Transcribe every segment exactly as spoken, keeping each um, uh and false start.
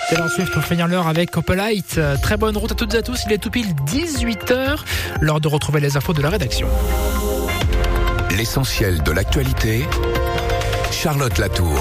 Taylor Swift, on fait bien l'heure avec Opalite. Très bonne route à toutes et à tous. Il est tout pile dix-huit heures. L'heure de retrouver les infos de la rédaction. L'essentiel de l'actualité. Charlotte Latour.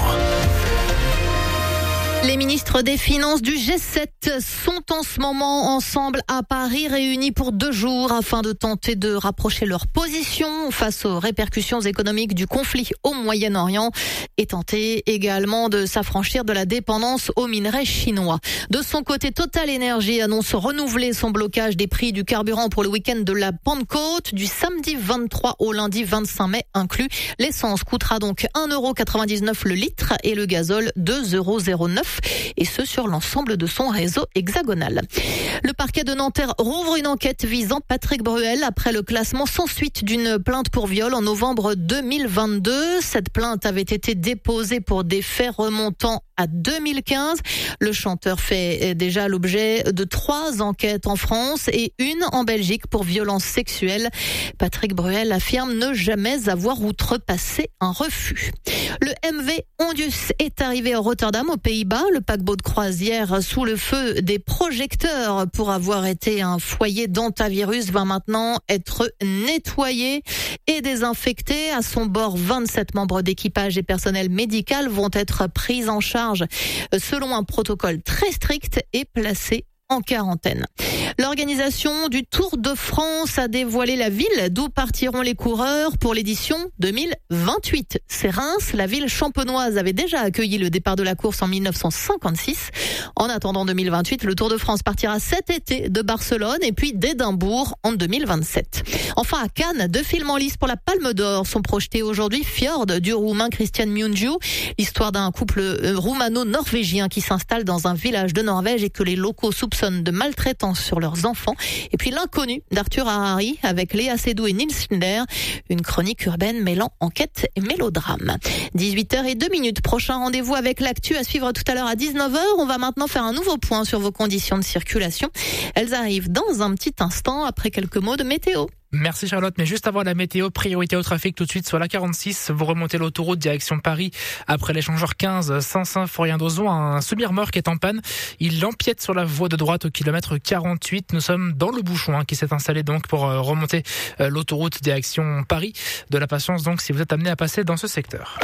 Les ministres des Finances du G sept sont en ce moment ensemble à Paris, réunis pour deux jours afin de tenter de rapprocher leur position face aux répercussions économiques du conflit au Moyen-Orient et tenter également de s'affranchir de la dépendance aux minerais chinois. De son côté, Total Energy annonce renouveler son blocage des prix du carburant pour le week-end de la Pentecôte, du samedi vingt-trois au lundi vingt-cinq mai inclus. L'essence coûtera donc un euro quatre-vingt-dix-neuf le litre et le gazole deux euros zéro neuf. Et ce sur l'ensemble de son réseau hexagonal. Le parquet de Nanterre rouvre une enquête visant Patrick Bruel après le classement sans suite d'une plainte pour viol en novembre deux mille vingt-deux. Cette plainte avait été déposée pour des faits remontant à deux mille quinze. Le chanteur fait déjà l'objet de trois enquêtes en France et une en Belgique pour violences sexuelles. Patrick Bruel affirme ne jamais avoir outrepassé un refus. Le M V Ondius est arrivé à Rotterdam, aux Pays-Bas. Le paquebot de croisière sous le feu des projecteurs pour avoir été un foyer d'hantavirus va maintenant être nettoyé et désinfecté. À son bord, vingt-sept membres d'équipage et personnel médical vont être pris en charge selon un protocole très strict et placés en quarantaine. L'organisation du Tour de France a dévoilé la ville d'où partiront les coureurs pour l'édition deux mille vingt-huit. C'est Reims. La ville champenoise avait déjà accueilli le départ de la course en mille neuf cent cinquante-six. En attendant deux mille vingt-huit, le Tour de France partira cet été de Barcelone et puis d'Édimbourg en deux mille vingt-sept. Enfin, à Cannes, deux films en lice pour la Palme d'Or sont projetés aujourd'hui. Fjord du Roumain Christian Mungiu, l'histoire d'un couple roumano-norvégien qui s'installe dans un village de Norvège et que les locaux soupçonnent de maltraitance sur leurs enfants. Et puis L'inconnu d'Arthur Harari avec Léa Seydoux et Nils Schindler, une chronique urbaine mêlant enquête et mélodrame. dix-huit heures zéro deux minutes, prochain rendez-vous avec l'actu à suivre tout à l'heure à dix-neuf heures. On va maintenant faire un nouveau point sur vos conditions de circulation. Elles arrivent dans un petit instant après quelques mots de météo. Merci Charlotte, mais juste avant la météo, priorité au trafic tout de suite sur la quarante-six. Vous remontez l'autoroute direction Paris après l'échangeur quinze, Saint-Saint-Forien-d'Ozon. Un semi-remorque est en panne. Il empiète sur la voie de droite au kilomètre quarante-huit. Nous sommes dans le bouchon hein, qui s'est installé donc pour euh, remonter euh, l'autoroute direction Paris. De la patience donc si vous êtes amené à passer dans ce secteur.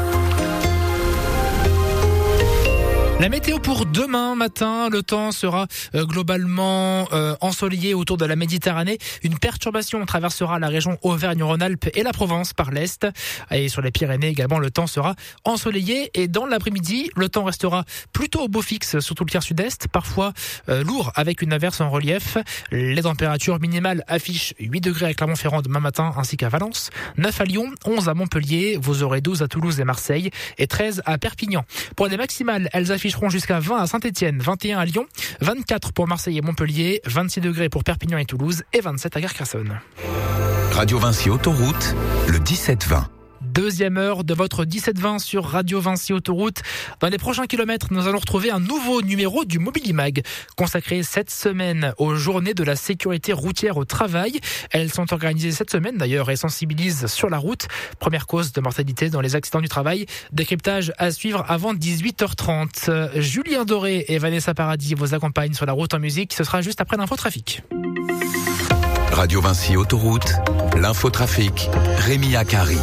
La météo pour demain matin, le temps sera euh, globalement euh, ensoleillé autour de la Méditerranée. Une perturbation traversera la région Auvergne-Rhône-Alpes et la Provence par l'est. Et sur les Pyrénées également, le temps sera ensoleillé. Et dans l'après-midi, le temps restera plutôt au beau fixe, surtout le tiers sud-est, parfois euh, lourd avec une averse en relief. Les températures minimales affichent huit degrés à Clermont-Ferrand demain matin ainsi qu'à Valence, neuf à Lyon, onze à Montpellier, vous aurez douze à Toulouse et Marseille et treize à Perpignan. Pour les maximales, elles affichent afficheront jusqu'à vingt à Saint-Étienne, vingt et un à Lyon, vingt-quatre pour Marseille et Montpellier, vingt-six degrés pour Perpignan et Toulouse et vingt-sept à Carcassonne. Radio Vinci Autoroute, le dix-sept vingt. Deuxième heure de votre dix-sept vingt sur Radio Vinci Autoroute. Dans les prochains kilomètres, nous allons retrouver un nouveau numéro du Mobilimag, consacré cette semaine aux journées de la sécurité routière au travail. Elles sont organisées cette semaine d'ailleurs et sensibilisent sur la route. Première cause de mortalité dans les accidents du travail. Décryptage à suivre avant dix-huit heures trente. Julien Doré et Vanessa Paradis vous accompagnent sur la route en musique. Ce sera juste après l'infotrafic. Radio Vinci Autoroute, l'infotrafic, Rémi Akari.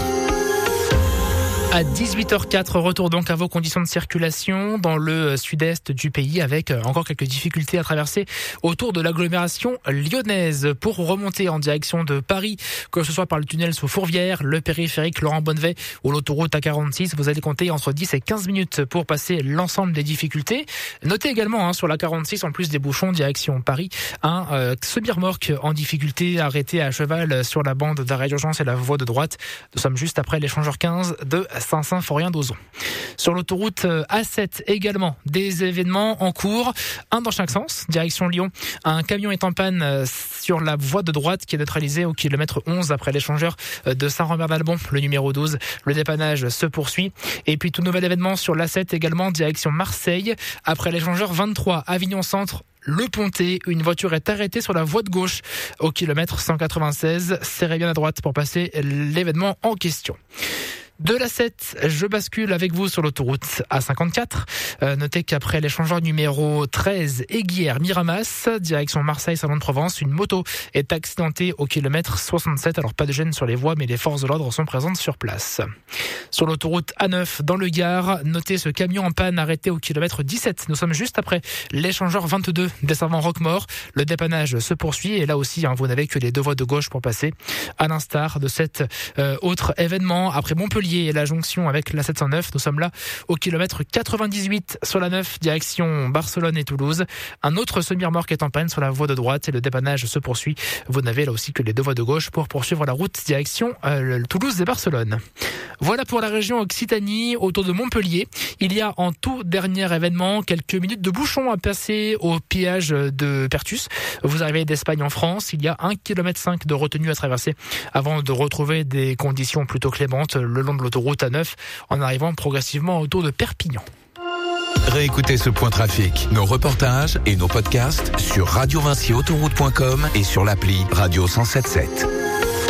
À dix-huit heures quatre, retour donc à vos conditions de circulation dans le sud-est du pays avec encore quelques difficultés à traverser autour de l'agglomération lyonnaise. Pour remonter en direction de Paris, que ce soit par le tunnel sous Fourvière, le périphérique Laurent Bonnevet ou l'autoroute A quarante-six, vous allez compter entre dix et quinze minutes pour passer l'ensemble des difficultés. Notez également hein, sur la quarante-six, en plus des bouchons direction Paris, un euh, semi-remorque en difficulté arrêté à cheval sur la bande d'arrêt d'urgence et la voie de droite. Nous sommes juste après l'échangeur quinze de Saint-Saint-Forien-d'Ozon. Sur l'autoroute A sept également, des événements en cours, un dans chaque sens, direction Lyon. Un camion est en panne sur la voie de droite qui est neutralisée au kilomètre onze après l'échangeur de Saint-Rambert-d'Albon, le numéro douze. Le dépannage se poursuit. Et puis tout nouvel événement sur l'A sept également, direction Marseille, après l'échangeur vingt-trois, Avignon Centre. Le Pontet, une voiture est arrêtée sur la voie de gauche au kilomètre cent quatre-vingt-seize. Serrez bien à droite pour passer l'événement en question. De l'A sept, je bascule avec vous sur l'autoroute A cinquante-quatre. Euh, notez qu'après l'échangeur numéro treize, Aiguière-Miramas, direction Marseille-Salon-de-Provence, une moto est accidentée au kilomètre soixante-sept. Alors pas de gêne sur les voies, mais les forces de l'ordre sont présentes sur place. Sur l'autoroute A neuf, dans le Gard, notez ce camion en panne arrêté au kilomètre dix-sept. Nous sommes juste après l'échangeur vingt-deux desservant Roquemaure. Le dépannage se poursuit et là aussi, hein, vous n'avez que les deux voies de gauche pour passer. À l'instar de cet euh, autre événement, après Montpellier et la jonction avec la sept cent neuf, nous sommes là au kilomètre quatre-vingt-dix-huit sur la neuf, direction Barcelone et Toulouse. Un autre semi-remorque est en panne sur la voie de droite et le dépannage se poursuit. Vous n'avez là aussi que les deux voies de gauche pour poursuivre la route direction euh, Toulouse et Barcelone. Voilà pour la région Occitanie, autour de Montpellier. Il y a en tout dernier événement quelques minutes de bouchon à passer au péage de Pertus. Vous arrivez d'Espagne en France, il y a un kilomètre cinq de retenue à traverser avant de retrouver des conditions plutôt clémentes le long de l'autoroute A neuf en arrivant progressivement autour de Perpignan. Réécoutez ce point trafic, nos reportages et nos podcasts sur radio vinci autoroute point com et sur l'appli Radio cent soixante-sept.